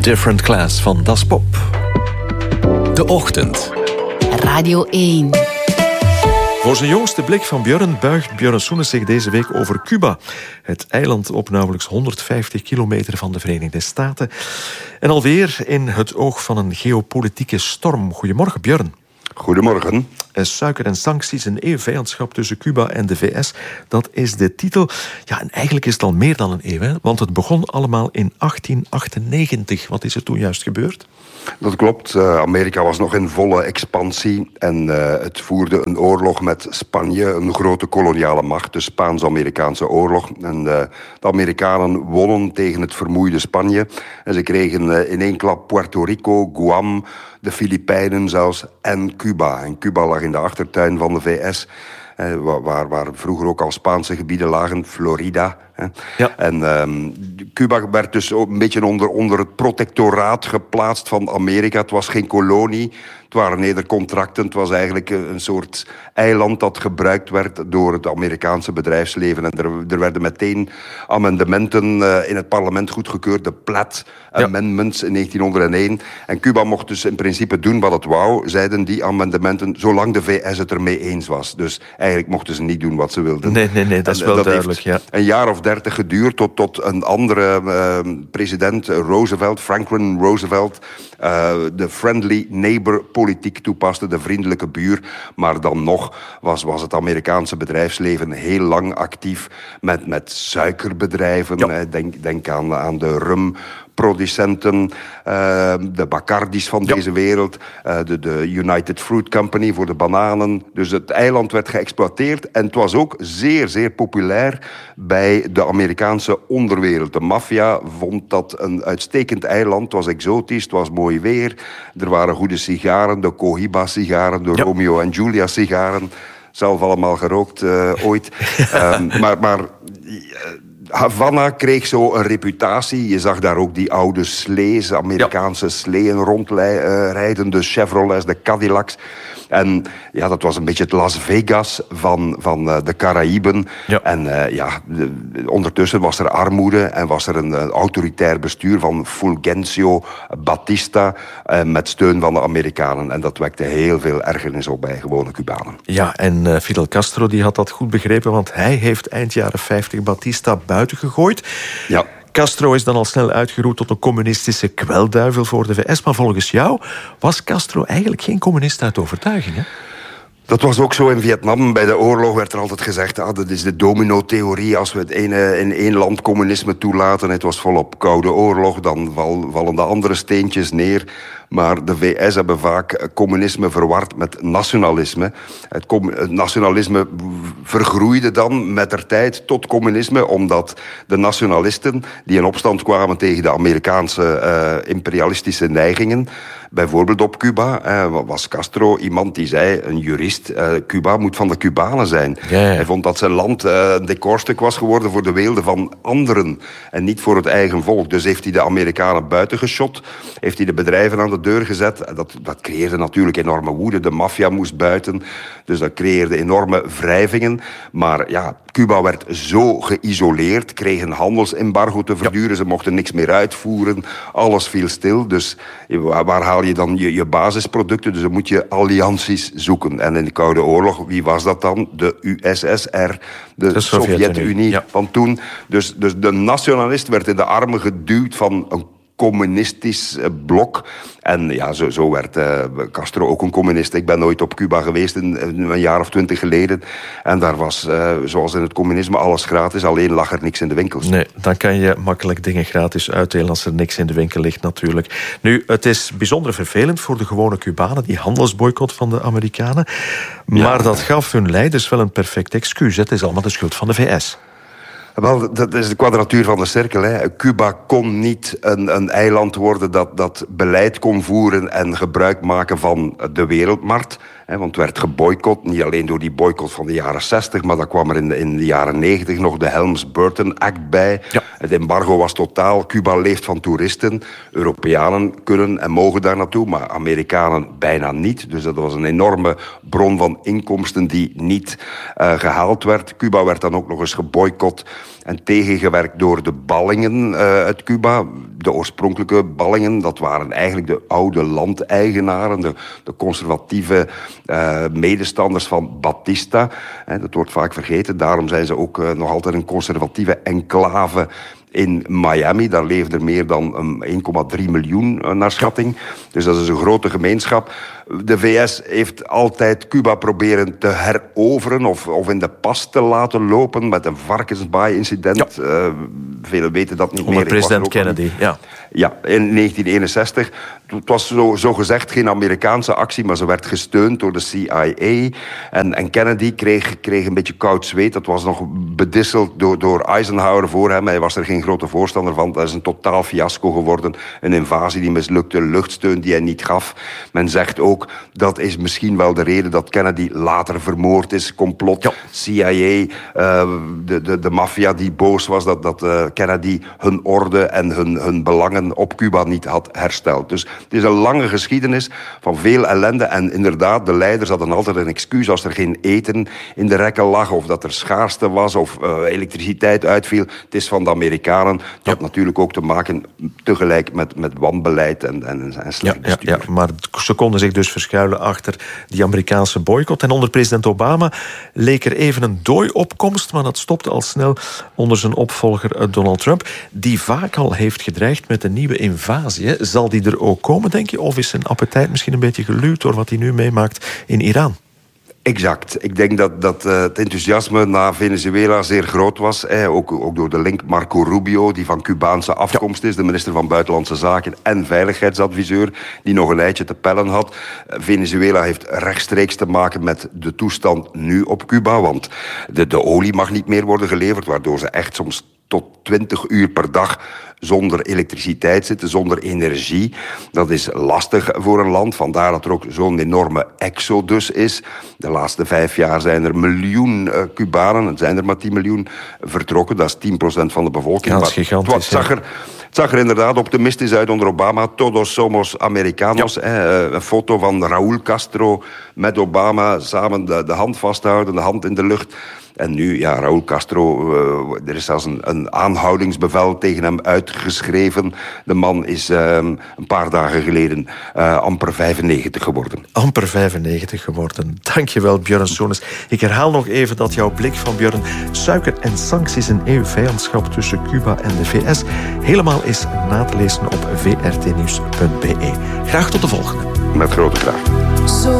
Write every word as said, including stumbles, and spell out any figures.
Different Class van Das Pop. De Ochtend. Radio één. Voor zijn jongste blik van Björn buigt Björn Soene zich deze week over Cuba. Het eiland op nauwelijks honderdvijftig kilometer van de Verenigde Staten. En alweer in het oog van een geopolitieke storm. Goedemorgen, Björn. Goedemorgen. Suiker en sancties, een eeuw-vijandschap tussen Cuba en de V S. Dat is de titel. Ja, en eigenlijk is het al meer dan een eeuw, hè? Want het begon allemaal in achttien achtennegentig. Wat is er toen juist gebeurd? Dat klopt. Uh, Amerika was nog in volle expansie en uh, het voerde een oorlog met Spanje, een grote koloniale macht, de Spaans-Amerikaanse oorlog. En uh, de Amerikanen wonnen tegen het vermoeide Spanje. En ze kregen uh, in één klap Puerto Rico, Guam, de Filipijnen zelfs en Cuba. En Cuba lag in de achtertuin van de V S. Eh, waar, waar vroeger ook al Spaanse gebieden lagen, Florida. Hè. Ja. En um, Cuba werd dus ook een beetje onder, onder het protectoraat geplaatst van Amerika. Het was geen kolonie, het waren eerder contracten. Het was eigenlijk een soort eiland dat gebruikt werd door het Amerikaanse bedrijfsleven. En er, er werden meteen amendementen uh, in het parlement goedgekeurd, de Platt ja. Amendments in negentienhonderdéén. En Cuba mocht dus in principe doen wat het wou, zeiden die amendementen, zolang de V S het ermee eens was. Dus eigenlijk mochten ze niet doen wat ze wilden. Nee, nee, nee, dat is en, wel dat duidelijk. Heeft ja. een jaar of dertig geduurd tot, tot een andere uh, president, Roosevelt, Franklin Roosevelt, uh, de friendly neighbor politiek toepaste, de vriendelijke buur. Maar dan nog was, was het Amerikaanse bedrijfsleven heel lang actief met, met suikerbedrijven. Ja. Denk, denk aan, aan de rum. Producenten, uh, de Bacardis van ja. deze wereld, uh, de, de United Fruit Company voor de bananen. Dus het eiland werd geëxploiteerd en het was ook zeer, zeer populair bij de Amerikaanse onderwereld. De maffia vond dat een uitstekend eiland. Het was exotisch, het was mooi weer. Er waren goede sigaren, de Cohiba-sigaren, de ja. Romeo en Julia-sigaren. Zelf allemaal gerookt uh, ooit. um, maar... maar uh, Havana kreeg zo een reputatie. Je zag daar ook die oude slees, Amerikaanse ja. sleeën rondrijden, de Chevrolets, de Cadillacs. En ja, dat was een beetje het Las Vegas van, van uh, de Caraïben. Ja. En uh, ja, de, ondertussen was er armoede en was er een, een autoritair bestuur van Fulgencio Batista uh, met steun van de Amerikanen. En dat wekte heel veel ergernis op bij gewone Cubanen. Ja, en uh, Fidel Castro die had dat goed begrepen, want hij heeft eind jaren vijftig Batista buiten gegooid. Ja. Castro is dan al snel uitgeroepen tot een communistische kwelduivel voor de V S. Maar volgens jou was Castro eigenlijk geen communist uit overtuiging, hè? Dat was ook zo in Vietnam. Bij de oorlog werd er altijd gezegd, ah, dat is de domino-theorie. Als we het ene, in één land communisme toelaten, het was volop Koude Oorlog, dan val, vallen de andere steentjes neer. Maar de V S hebben vaak communisme verward met nationalisme. Het, com- het nationalisme vergroeide dan met der tijd tot communisme, omdat de nationalisten die in opstand kwamen tegen de Amerikaanse uh, imperialistische neigingen, bijvoorbeeld op Cuba, eh, was Castro iemand die zei, een jurist, eh, Cuba moet van de Cubanen zijn. Ja, ja. Hij vond dat zijn land eh, een decorstuk was geworden voor de weelde van anderen en niet voor het eigen volk. Dus heeft hij de Amerikanen buiten geschot, heeft hij de bedrijven aan de deur gezet. Dat, dat creëerde natuurlijk enorme woede. De maffia moest buiten, dus dat creëerde enorme wrijvingen. Maar ja, Cuba werd zo geïsoleerd, kreeg een handelsembargo te verduren, ja. Ze mochten niks meer uitvoeren, alles viel stil. Dus waar haal je dan je, je basisproducten? Dus dan moet je allianties zoeken. En in de Koude Oorlog, wie was dat dan? De U S S R, de, de Sovjet-Unie ja. van toen. Dus, dus de nationalist werd in de armen geduwd van een communistisch blok. En ja, zo, zo werd uh, Castro ook een communist. Ik ben nooit op Cuba geweest, in, in een jaar of twintig geleden. En daar was, uh, zoals in het communisme, alles gratis. Alleen lag er niks in de winkels. Nee, dan kan je makkelijk dingen gratis uitdelen als er niks in de winkel ligt natuurlijk. Nu, het is bijzonder vervelend voor de gewone Cubanen, die handelsboycott van de Amerikanen. Maar ja. dat gaf hun leiders wel een perfect excuus. Het is allemaal de schuld van de V S. Wel, dat is de kwadratuur van de cirkel. Hè. Cuba kon niet een, een eiland worden dat, dat beleid kon voeren en gebruik maken van de wereldmarkt. Hè, want het werd geboycott, niet alleen door die boycott van de jaren zestig, maar dan kwam er in de, in de jaren negentig nog de Helms-Burton Act bij. Ja. Het embargo was totaal. Cuba leeft van toeristen. Europeanen kunnen en mogen daar naartoe, maar Amerikanen bijna niet. Dus dat was een enorme bron van inkomsten die niet uh, gehaald werd. Cuba werd dan ook nog eens geboycott en tegengewerkt door de ballingen uh, uit Cuba. de oorspronkelijke ballingen, dat waren eigenlijk de oude landeigenaren, de, de conservatieve uh, medestanders van Batista. He, dat wordt vaak vergeten, daarom zijn ze ook uh, nog altijd een conservatieve enclave in Miami. Daar leefden er meer dan één komma drie miljoen naar schatting. Dus dat is een grote gemeenschap. De V S heeft altijd Cuba proberen te heroveren of, of in de pas te laten lopen met een varkensbaai-incident. Ja. Uh, velen weten dat niet Onder meer. president Kennedy, ja. Ja, in negentien eenenzestig. Het was zo, zo gezegd geen Amerikaanse actie, maar ze werd gesteund door de C I A. En, en Kennedy kreeg, kreeg een beetje koud zweet. Dat was nog bedisseld door, door Eisenhower voor hem. Hij was er geen grote voorstander van. Dat is een totaal fiasco geworden. Een invasie die mislukte, luchtsteun die hij niet gaf. Men zegt ook, dat is misschien wel de reden dat Kennedy later vermoord is. Complot, ja. C I A, uh, de, de, de maffia die boos was dat, dat uh, Kennedy hun orde en hun, hun belangen op Cuba niet had hersteld. Dus het is een lange geschiedenis van veel ellende. En inderdaad, de leiders hadden altijd een excuus als er geen eten in de rekken lag, of dat er schaarste was, of uh, elektriciteit uitviel. Het is van de Amerikanen. Dat ja. had natuurlijk ook te maken tegelijk met, met wanbeleid en, en, en slecht ja, ja, ja, maar ze konden zich dus verschuilen achter die Amerikaanse boycott. En onder president Obama leek er even een dooiopkomst, maar dat stopte al snel onder zijn opvolger Donald Trump, die vaak al heeft gedreigd met een nieuwe invasie. Zal die er ook komen, denk je? Of is zijn appetijt misschien een beetje geluwd door wat hij nu meemaakt in Iran? Exact. Ik denk dat, dat uh, het enthousiasme na Venezuela zeer groot was. Eh, ook, ook door de link Marco Rubio, die van Cubaanse afkomst is. De minister van Buitenlandse Zaken en veiligheidsadviseur, die nog een eitje te pellen had. Uh, Venezuela heeft rechtstreeks te maken met de toestand nu op Cuba. Want de, de olie mag niet meer worden geleverd, waardoor ze echt soms tot twintig uur per dag zonder elektriciteit zitten, zonder energie. Dat is lastig voor een land. Vandaar dat er ook zo'n enorme exodus is. De laatste vijf jaar zijn er miljoen uh, Cubanen, het zijn er maar tien miljoen, vertrokken. Dat is tien procent van de bevolking. Ja, dat is gigantisch. Het zag er, het zag er inderdaad optimistisch uit onder Obama. Todos somos Americanos. Ja. Eh, een foto van Raúl Castro met Obama samen de, de hand vasthouden, de hand in de lucht. En nu, ja, Raúl Castro, uh, er is zelfs een, een aanhoudingsbevel tegen hem uitgeschreven. De man is uh, een paar dagen geleden uh, amper vijfennegentig geworden. Amper vijfennegentig geworden. Dankjewel, Björn Sones. Ik herhaal nog even dat jouw blik van Björn suiker en sancties, een E U-vijandschap tussen Cuba en de V S, helemaal is na te lezen op v r t nieuws punt b e. Graag tot de volgende. Met grote graag. Zo